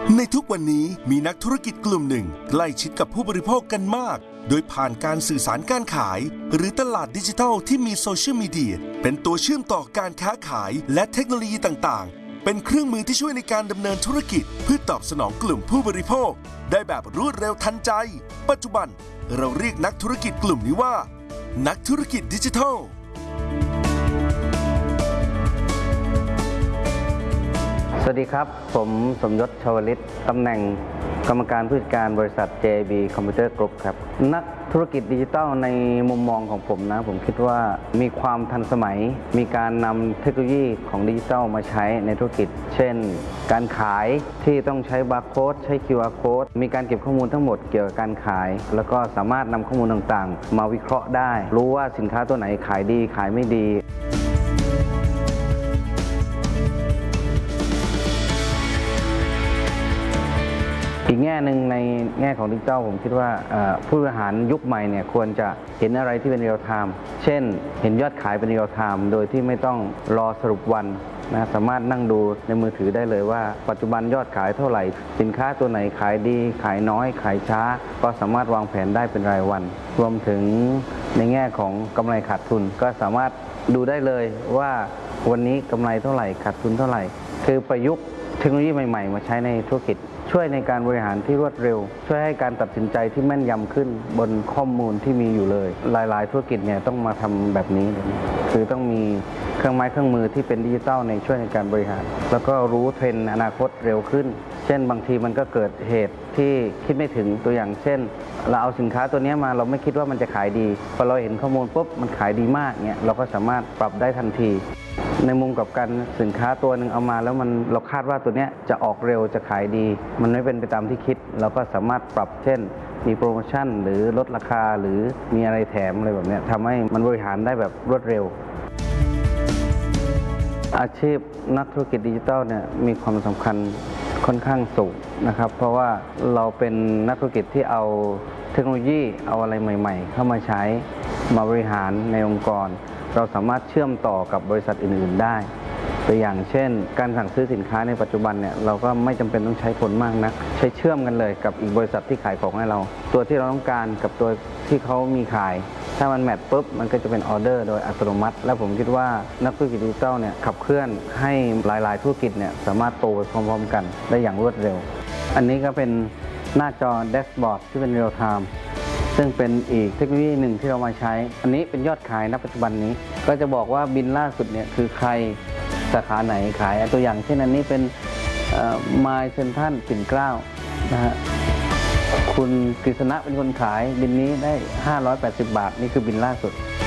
ในทุกวันนี้มีนักธุรกิจกลุ่มหนึ่งใกล้ชิดกับผู้บริโภคกันมากโดยผ่านการสื่อสารการขายหรือตลาดดิจิทัลที่มีโซเชียลมีเดียเป็นตัวเชื่อมต่อการค้าขายและเทคโนโลยีต่างๆเป็นเครื่องมือที่ช่วยในการดำเนินธุรกิจเพื่อตอบสนองกลุ่มผู้บริโภคได้แบบรวดเร็วทันใจปัจจุบันเราเรียกนักธุรกิจกลุ่มนี้ว่านักธุรกิจดิจิทัลสวัสดีครับผมสมยศ ชวลิตตำแหน่งกรรมการผู้จัดการบริษัท JB Computer Group ครับนักธุรกิจดิจิทัลในมุมมองของผมนะผมคิดว่ามีความทันสมัยมีการนำเทคโนโลยีของดิจิทัลมาใช้ในธุรกิจเช่นการขายที่ต้องใช้บาร์โค้ดใช้ QR Code มีการเก็บข้อมูลทั้งหมดเกี่ยวกับการขายแล้วก็สามารถนำข้อมูลต่างๆมาวิเคราะห์ได้รู้ว่าสินค้าตัวไหนขายดีขายไม่ดีอีกแง่หนึ่งในแง่ของดิจิทัลผมคิดว่าผู้บริหารยุคใหม่เนี่ยควรจะเห็นอะไรที่เป็นเรียลไทม์เช่นเห็นยอดขายเป็นเรียลไทม์โดยที่ไม่ต้องรอสรุปวันนะสามารถนั่งดูในมือถือได้เลยว่าปัจจุบันยอดขายเท่าไหร่สินค้าตัวไหนขายดีขายน้อยขายช้าก็สามารถวางแผนได้เป็นรายวันรวมถึงในแง่ของกำไรขาดทุนก็สามารถดูได้เลยว่าวันนี้กำไรเท่าไหร่ขาดทุนเท่าไหร่คือประยุกต์เทคโนโลยีใหม่ๆมาใช้ในธุรกิจช่วยในการบริหารที่รวดเร็วช่วยให้การตัดสินใจที่แม่นยำขึ้นบนข้อมูลที่มีอยู่เลยหลายๆธุรกิจเนี่ยต้องมาทำแบบนี้คือต้องมีเครื่องไม้เครื่องมือที่เป็นดิจิทัลในช่วยในการบริหารแล้วก็รู้เทรนด์อนาคตเร็วขึ้นเช่นบางทีมันก็เกิดเหตุที่คิดไม่ถึงตัวอย่างเช่นเราเอาสินค้าตัวนี้มาเราไม่คิดว่ามันจะขายดีพอเราเห็นข้อมูลปุ๊บมันขายดีมากเนี่ยเราก็สามารถปรับได้ทันทีในมุมกับการสินค้าตัวหนึ่งเอามาแล้วเราคาดว่าตัวนี้จะออกเร็วจะขายดีมันไม่เป็นไปตามที่คิดเราก็สามารถปรับเช่นมีโปรโมชั่นหรือลดราคาหรือมีอะไรแถมอะไรแบบนี้ทำให้มันบริหารได้แบบรวดเร็วอาชีพนักธุรกิจดิจิทัลเนี่ยมีความสำคัญค่อนข้างสูงนะครับเพราะว่าเราเป็นนักธุรกิจที่เอาเทคโนโลยีเอาอะไรใหม่ๆเข้ามาใช้มาบริหารในองค์กรเราสามารถเชื่อมต่อกับบริษัทอื่นๆได้ตัวอย่างเช่นการสั่งซื้อสินค้าในปัจจุบันเนี่ยเราก็ไม่จำเป็นต้องใช้คนมากนักใช้เชื่อมกันเลยกับอีกบริษัทที่ขายของให้เราตัวที่เราต้องการกับตัวที่เขามีขายถ้ามันแมทปุ๊บมันก็จะเป็นออเดอร์โดยอัตโนมัติและผมคิดว่านักธุรกิจดิจิทัลเนี่ยขับเคลื่อนให้หลายๆธุรกิจเนี่ยสามารถโตไปพร้อมๆกันได้อย่างรวดเร็วอันนี้ก็เป็นหน้าจอแดชบอร์ดที่เป็นเรียลไทม์ซึ่งเป็นอีกเทคโนโลยีหนึ่งที่เรามาใช้อันนี้เป็นยอดขายณปัจจุบันนี้ก็จะบอกว่าบินล่าสุดเนี่ยคือใครสาขาไหนขายตัวอย่างเช่นอันนี้เป็นมายเซ็นทรัลปิ่นเกล้านะฮะคุณกฤษณะเป็นคนขายบินนี้ได้580 บาทนี่คือบินล่าสุด